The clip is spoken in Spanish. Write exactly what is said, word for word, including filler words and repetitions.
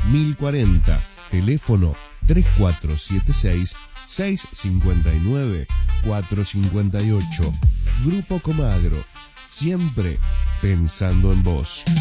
mil cuarenta, teléfono tres cuatro siete seis, seis cinco nueve, cuatro cinco ocho. Grupo Comagro, siempre pensando en vos.